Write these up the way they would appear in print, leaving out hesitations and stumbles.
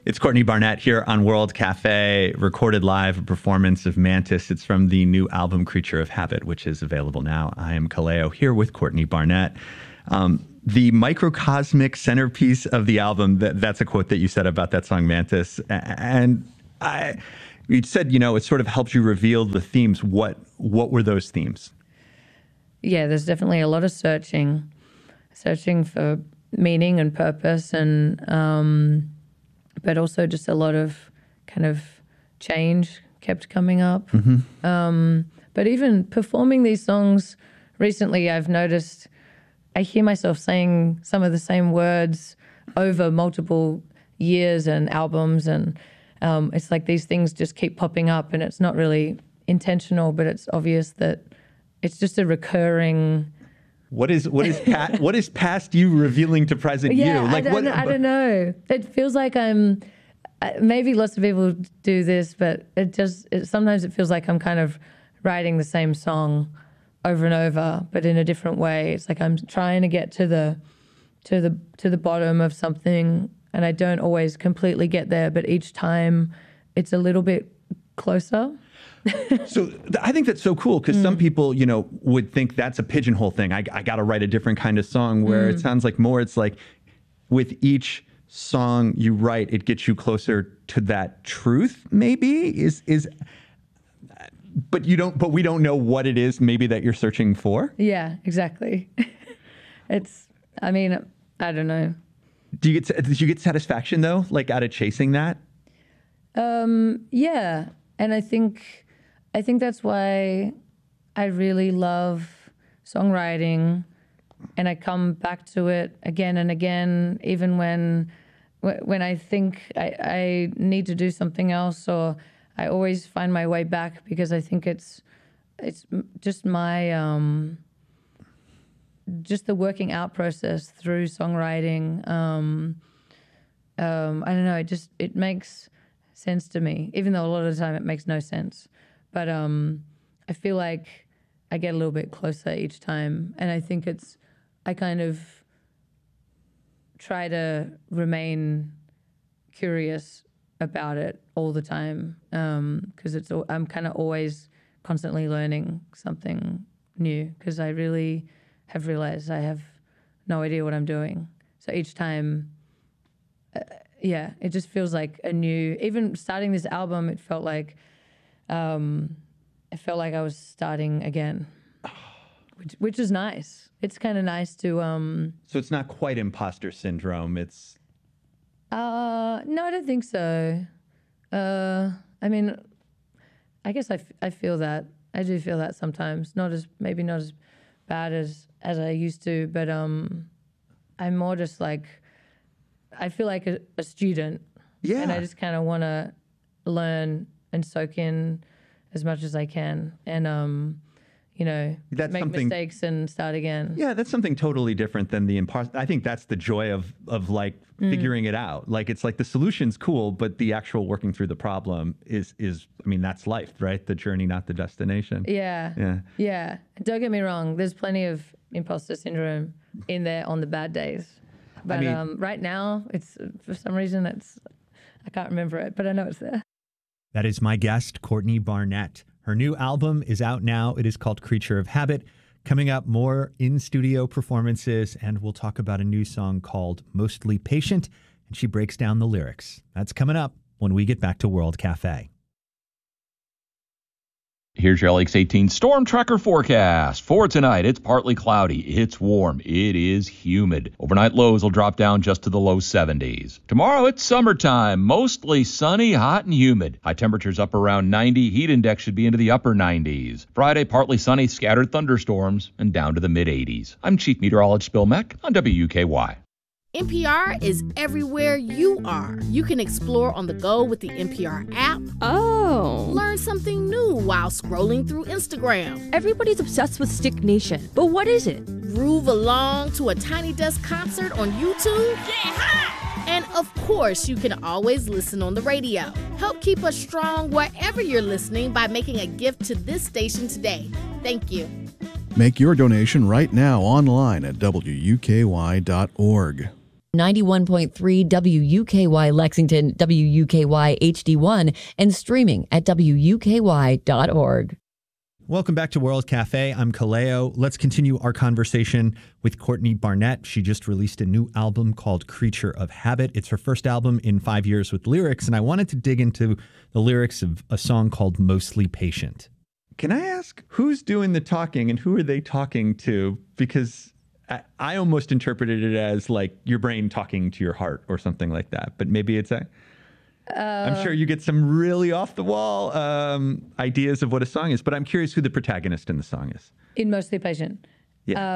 It's Courtney Barnett here on World Cafe, recorded live, a performance of Mantis. It's from the new album Creature of Habit, which is available now. I am Kaleo here with Courtney Barnett. The microcosmic centerpiece of the album, that's a quote that you said about that song Mantis. And you said, it sort of helps you reveal the themes. What were those themes? Yeah, there's definitely a lot of searching for meaning and purpose, and but also just a lot of kind of change kept coming up. Mm-hmm. But even performing these songs recently, I've noticed I hear myself saying some of the same words over multiple years and albums, and it's like these things just keep popping up, and it's not really intentional, but it's obvious that it's just a recurring. What is past you revealing to present you? Like I don't know. It feels like I'm. Maybe lots of people do this, but sometimes it feels like I'm kind of writing the same song over and over, but in a different way. It's like I'm trying to get to the bottom of something, and I don't always completely get there. But each time, it's a little bit closer. So I think that's so cool because some people, would think that's a pigeonhole thing. I got to write a different kind of song, where it sounds like more it's like with each song you write, it gets you closer to that truth, maybe but we don't know what it is maybe that you're searching for. Yeah, exactly. I don't know. Did you get satisfaction though, like out of chasing that? Yeah. And I think that's why I really love songwriting, and I come back to it again and again, even when I think I need to do something else, or I always find my way back because I think it's just my just the working out process through songwriting. I don't know. It makes sense to me, even though a lot of the time it makes no sense. But I feel like I get a little bit closer each time, and I think I kind of try to remain curious about it all the time, because I'm kind of always constantly learning something new, because I really have realized I have no idea what I'm doing. So each time, it just feels like a new. Even starting this album, it felt like I was starting again, which is nice. It's kind of nice to. So it's not quite imposter syndrome. It's. No, I don't think so. I guess I feel that. I do feel that sometimes. Maybe not as bad as I used to, but I'm more just like, I feel like a student. Yeah. And I just kind of want to learn and soak in as much as I can, and make mistakes and start again. Yeah, that's something totally different than the imposter. I think that's the joy of like figuring it out. Like, it's like the solution's cool, but the actual working through the problem is that's life, right? The journey, not the destination. Yeah. Don't get me wrong. There's plenty of imposter syndrome in there on the bad days. But right now, it's for some reason I can't remember it, but I know it's there. That is my guest, Courtney Barnett. Her new album is out now. It is called Creature of Habit. Coming up, more in-studio performances, and we'll talk about a new song called Mostly Patient, and she breaks down the lyrics. That's coming up when we get back to World Cafe. Here's your LX 18 Storm Tracker forecast. For tonight, it's partly cloudy, it's warm, it is humid. Overnight lows will drop down just to the low 70s. Tomorrow, it's summertime, mostly sunny, hot, and humid. High temperatures up around 90, heat index should be into the upper 90s. Friday, partly sunny, scattered thunderstorms, and down to the mid-80s. I'm Chief Meteorologist Bill Meck on WUKY. NPR is everywhere you are. You can explore on the go with the NPR app. Oh. Learn something new while scrolling through Instagram. Everybody's obsessed with Stick Nation, but what is it? Groove along to a Tiny Desk concert on YouTube. Yeah! And of course, you can always listen on the radio. Help keep us strong wherever you're listening by making a gift to this station today. Thank you. Make your donation right now online at WUKY.org. 91.3 WUKY Lexington, WUKY HD1, and streaming at WUKY.org. Welcome back to World Cafe. I'm Kaleo. Let's continue our conversation with Courtney Barnett. She just released a new album called Creature of Habit. It's her first album in 5 years with lyrics, and I wanted to dig into the lyrics of a song called Mostly Patient. Can I ask who's doing the talking and who are they talking to? Because I almost interpreted it as like your brain talking to your heart or something like that. But maybe it's I'm sure you get some really off the wall ideas of what a song is. But I'm curious who the protagonist in the song is. In Mostly Patient. Yeah.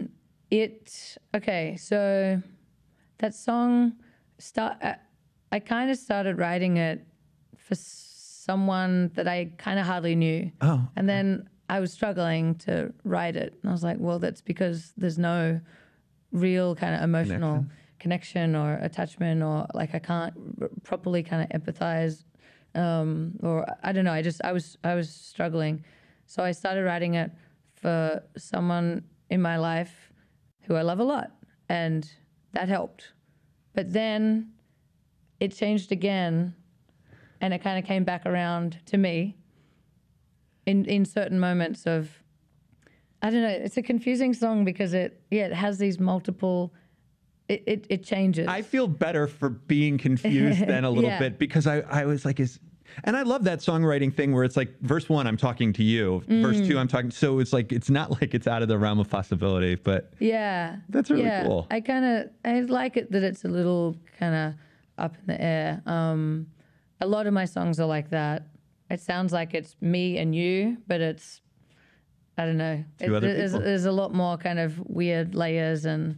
Okay, so that song, I kind of started writing it for someone that I kind of hardly knew. Oh. And then I was struggling to write it. And I was like, well, that's because there's no real kind of emotional connection or attachment, or like I can't properly kind of empathize, or I don't know. I was struggling. So I started writing it for someone in my life who I love a lot. And that helped. But then it changed again, and it kind of came back around to me in certain moments of, I don't know, it's a confusing song because it has these multiple, it changes. I feel better for being confused then a little bit, because I was like, and I love that songwriting thing where it's like, verse 1, I'm talking to you. Verse 2, I'm talking. So it's like, it's not like it's out of the realm of possibility, but that's really cool. I like it that it's a little kind of up in the air. A lot of my songs are like that. It sounds like it's me and you, but it's, I don't know. There's a lot more kind of weird layers, and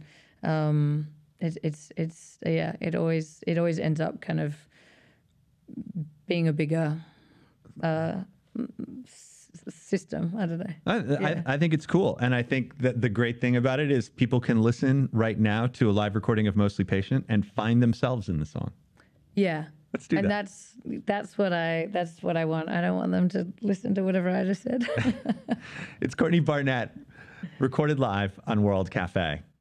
it always ends up kind of being a bigger system. I don't know. I think it's cool. And I think that the great thing about it is people can listen right now to a live recording of Mostly Patient and find themselves in the song. Yeah. Let's do that. And that's what I want. I don't want them to listen to whatever I just said. It's Courtney Barnett, recorded live on World Cafe.